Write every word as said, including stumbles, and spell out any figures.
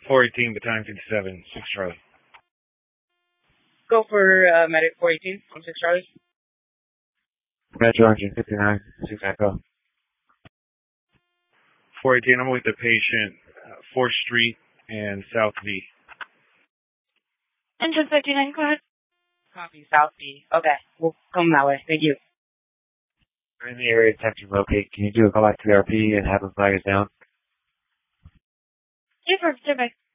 four eighteen, battalion fifty-seven, six Charlie. Go for uh, medic four eighteen, six Charlie. Metro Engine fifty-nine, six Echo. four eighteen, I'm with the patient, uh, fourth Street and South V. Engine fifty-nine, go ahead. Copy, South V. Okay, we'll come that way. Thank you. We're in the area, attempt to locate. Can you do a call back to the R P and have them flag us down? Yes, sir. Stay back.